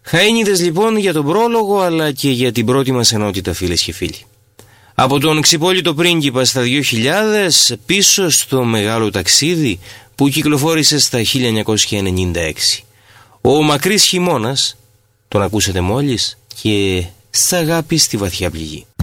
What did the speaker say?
Χαΐνιδες λοιπόν για τον πρόλογο, αλλά και για την πρώτη μας ενότητα, φίλες και φίλοι. Από τον ξυπόλυτο πρίγκιπα στα 2000 πίσω στο μεγάλο ταξίδι που κυκλοφόρησε στα 1996. Ο μακρύς χειμώνας, τον ακούσατε μόλις, και «Σ' αγάπη στη βαθιά πληγή».